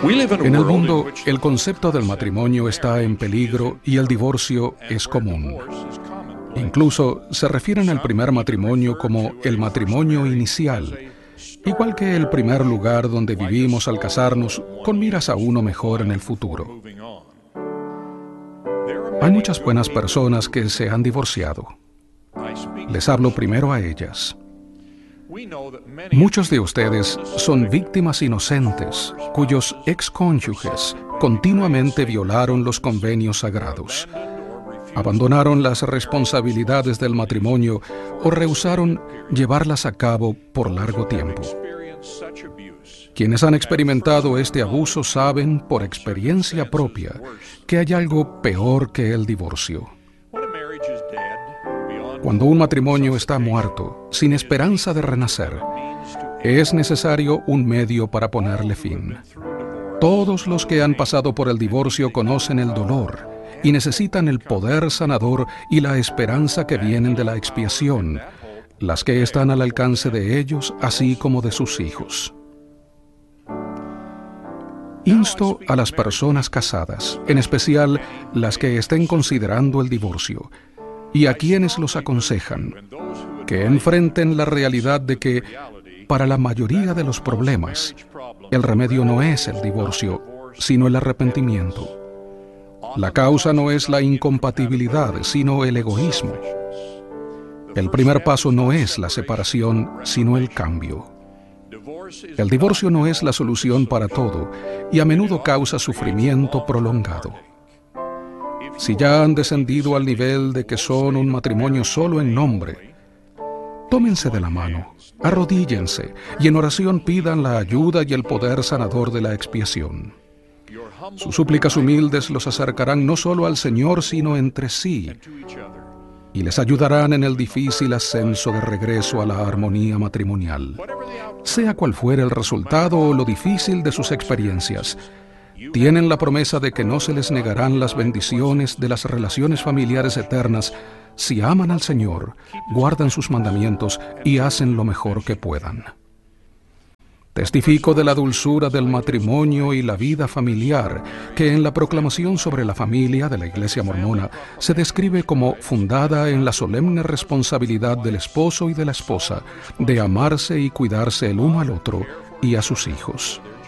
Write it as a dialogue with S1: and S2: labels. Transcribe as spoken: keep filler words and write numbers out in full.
S1: En el mundo, el concepto del matrimonio está en peligro y el divorcio es común. Incluso se refieren al primer matrimonio como el matrimonio inicial, igual que el primer lugar donde vivimos al casarnos con miras a uno mejor en el futuro. Hay muchas buenas personas que se han divorciado. Les hablo primero a ellas. Muchos de ustedes son víctimas inocentes cuyos excónyuges continuamente violaron los convenios sagrados, abandonaron las responsabilidades del matrimonio o rehusaron llevarlas a cabo por largo tiempo. Quienes han experimentado este abuso saben, por experiencia propia, que hay algo peor que el divorcio. Cuando un matrimonio está muerto, sin esperanza de renacer, es necesario un medio para ponerle fin. Todos los que han pasado por el divorcio conocen el dolor y necesitan el poder sanador y la esperanza que vienen de la expiación, las que están al alcance de ellos, así como de sus hijos. Insto a las personas casadas, en especial las que estén considerando el divorcio, y a quienes los aconsejan, que enfrenten la realidad de que, para la mayoría de los problemas, el remedio no es el divorcio, sino el arrepentimiento. La causa no es la incompatibilidad, sino el egoísmo. El primer paso no es la separación, sino el cambio. El divorcio no es la solución para todo y a menudo causa sufrimiento prolongado. Si ya han descendido al nivel de que son un matrimonio solo en nombre, tómense de la mano, arrodíllense y en oración pidan la ayuda y el poder sanador de la expiación. Sus súplicas humildes los acercarán no solo al Señor, sino entre sí, y les ayudarán en el difícil ascenso de regreso a la armonía matrimonial. Sea cual fuera el resultado o lo difícil de sus experiencias, tienen la promesa de que no se les negarán las bendiciones de las relaciones familiares eternas si aman al Señor, guardan sus mandamientos y hacen lo mejor que puedan. Testifico de la dulzura del matrimonio y la vida familiar, que en la proclamación sobre la familia de la Iglesia Mormona se describe como fundada en la solemne responsabilidad del esposo y de la esposa de amarse y cuidarse el uno al otro y a sus hijos.